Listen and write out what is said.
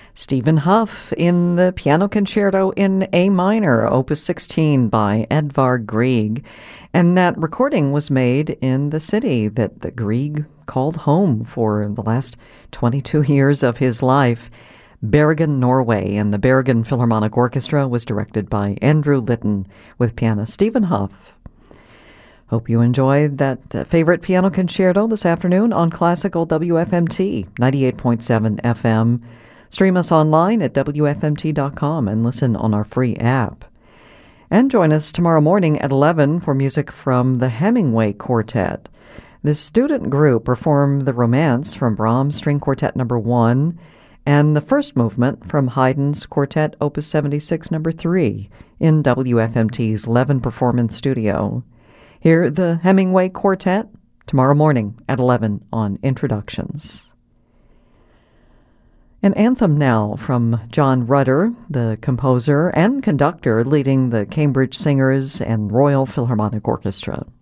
Stephen Huff in the Piano Concerto in A minor, Opus 16 by Edvard Grieg. And that recording was made in the city that the Grieg called home for the last 22 years of his life, Bergen, Norway. And the Bergen Philharmonic Orchestra was directed by Andrew Litton with pianist Stephen Huff. Hope you enjoyed that favorite piano concerto this afternoon on Classical WFMT 98.7 FM. Stream us online at WFMT.com and listen on our free app. And join us tomorrow morning at 11 for music from the Hemingway Quartet. This student group performed the Romance from Brahms String Quartet No. 1 and the first movement from Haydn's Quartet Opus 76 No. 3 in WFMT's Levin Performance Studio. Hear the Hemingway Quartet tomorrow morning at 11 on Introductions. An anthem now from John Rutter, the composer and conductor leading the Cambridge Singers and Royal Philharmonic Orchestra.